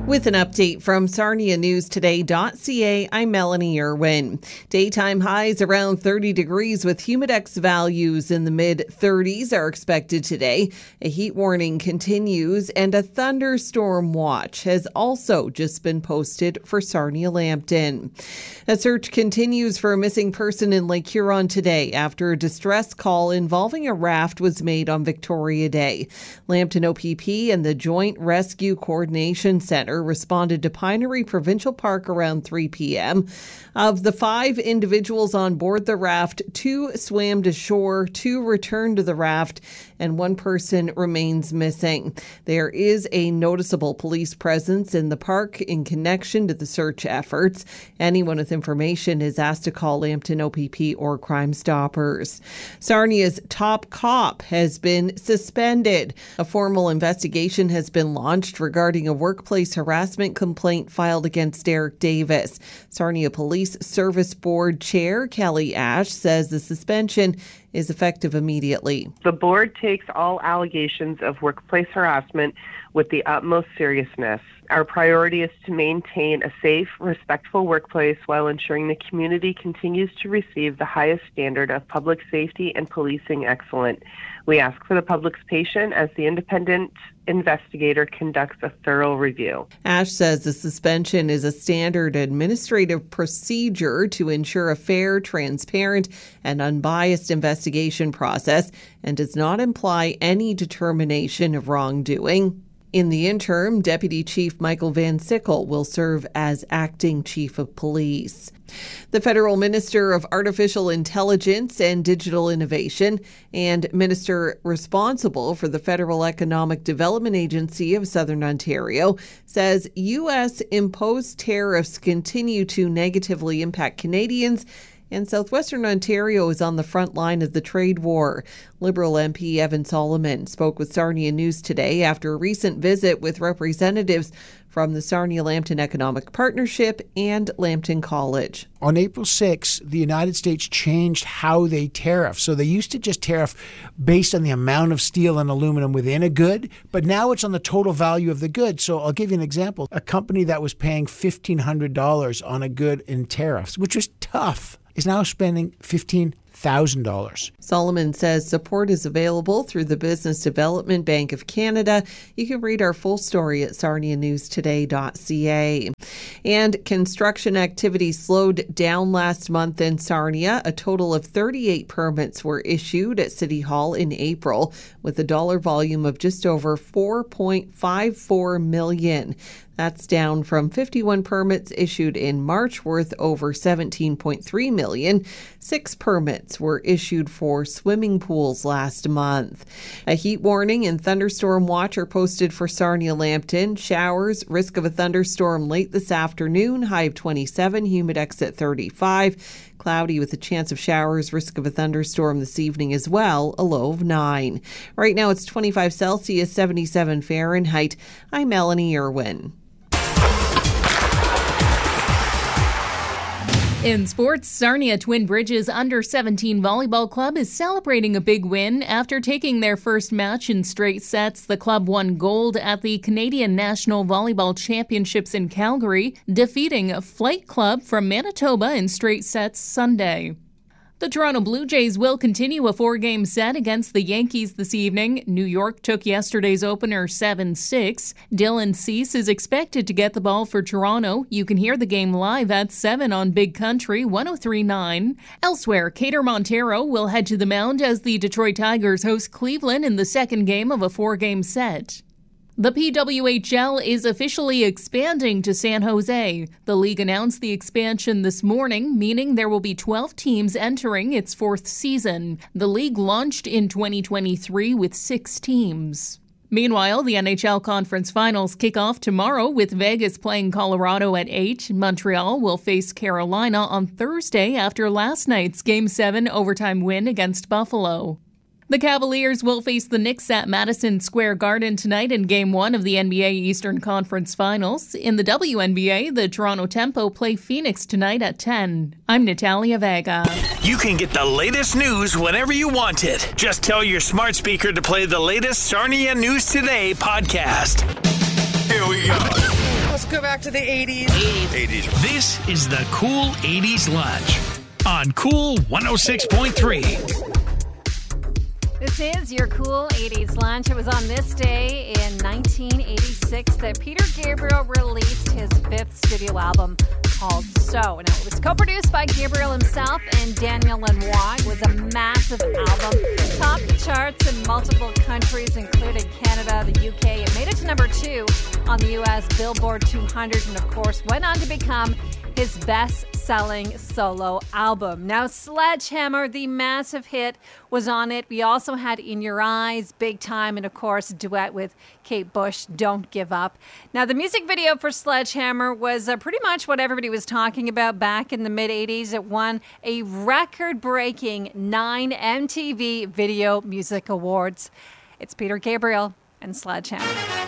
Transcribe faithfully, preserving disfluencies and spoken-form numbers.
With an update from Sarnia News Today dot C A, I'm Melanie Irwin. Daytime highs around thirty degrees with humidex values in the mid thirties are expected today. A heat warning continues and a thunderstorm watch has also just been posted for Sarnia Lambton. A search continues for a missing person in Lake Huron today after a distress call involving a raft was made on Victoria Day. Lambton O P P and the Joint Rescue Coordination Center responded to Pinery Provincial Park around three p.m. Of the five individuals on board the raft, two swam to shore, two returned to the raft, and one person remains missing. There is a noticeable police presence in the park in connection to the search efforts. Anyone with information is asked to call Lambton O P P or Crime Stoppers. Sarnia's top cop has been suspended. A formal investigation has been launched regarding a workplace harassment complaint filed against Derek Davis. Sarnia Police Service Board Chair Kelly Ash says the suspension is effective immediately. The board takes all allegations of workplace harassment with the utmost seriousness. Our priority is to maintain a safe, respectful workplace while ensuring the community continues to receive the highest standard of public safety and policing excellence. We ask for the public's patience as the independent investigator conducts a thorough review. Ash says the suspension is a standard administrative procedure to ensure a fair, transparent, and unbiased investigation process and does not imply any determination of wrongdoing. In the interim, Deputy Chief Michael Van Sickle will serve as acting chief of police. The Federal Minister of Artificial Intelligence and Digital Innovation and Minister responsible for the Federal Economic Development Agency of Southern Ontario says U S imposed tariffs continue to negatively impact Canadians, and Southwestern Ontario is on the front line of the trade war. Liberal M P Evan Solomon spoke with Sarnia News Today after a recent visit with representatives from the Sarnia-Lambton Economic Partnership and Lambton College. On April sixth, the United States changed how they tariff. So they used to just tariff based on the amount of steel and aluminum within a good, but now it's on the total value of the good. So I'll give you an example. A company that was paying fifteen hundred dollars on a good in tariffs, which was tough, is now spending fifteen thousand dollars. Solomon says support is available through the Business Development Bank of Canada. You can read our full story at Sarnia News Today dot C A. And construction activity slowed down last month in Sarnia. A total of thirty-eight permits were issued at City Hall in April, with a dollar volume of just over four point five four million dollars. That's down from fifty-one permits issued in March worth over seventeen point three million dollars. Six permits were issued for swimming pools last month. A heat warning and thunderstorm watch are posted for Sarnia-Lambton. Showers, risk of a thunderstorm late this afternoon, high of twenty-seven, humidex at thirty-five. Cloudy with a chance of showers, risk of a thunderstorm this evening as well, a low of nine. Right now it's twenty-five Celsius, seventy-seven Fahrenheit. I'm Melanie Irwin. In sports, Sarnia Twin Bridges under seventeen volleyball club is celebrating a big win. After taking their first match in straight sets, the club won gold at the Canadian National Volleyball Championships in Calgary, defeating Flight Club from Manitoba in straight sets Sunday. The Toronto Blue Jays will continue a four-game set against the Yankees this evening. New York took yesterday's opener seven six. Dylan Cease is expected to get the ball for Toronto. You can hear the game live at seven on Big Country one oh three point nine. Elsewhere, Cater Montero will head to the mound as the Detroit Tigers host Cleveland in the second game of a four-game set. The P W H L is officially expanding to San Jose. The league announced the expansion this morning, meaning there will be twelve teams entering its fourth season. The league launched in twenty twenty-three with six teams. Meanwhile, the N H L Conference Finals kick off tomorrow with Vegas playing Colorado at eight. Montreal will face Carolina on Thursday after last night's Game seven overtime win against Buffalo. The Cavaliers will face the Knicks at Madison Square Garden tonight in Game one of the N B A Eastern Conference Finals. In the W N B A, the Toronto Tempo play Phoenix tonight at ten. I'm Natalia Vega. You can get the latest news whenever you want it. Just tell your smart speaker to play the latest Sarnia News Today podcast. Here we go. go back to the eighties. eighties. This is the Cool eighties Lunch on Cool one oh six point three. This is your Cool eighties Lunch. It was on this day in nineteen eighty-six that Peter Gabriel released his fifth studio album called So. Now, it was co-produced by Gabriel himself and Daniel Lanois. It was a massive album. Topped the charts in multiple countries, including Canada, the U K. It made it to number two on the U S Billboard two hundred and, of course, went on to become his best-selling solo album. Now, Sledgehammer, the massive hit, was on it. We also had In Your Eyes, Big Time, and, of course, a duet with Kate Bush, Don't Give Up. Now, the music video for Sledgehammer was uh, pretty much what everybody was talking about back in the mid-eighties. It won a record-breaking nine M T V Video Music Awards. It's Peter Gabriel and Sledgehammer.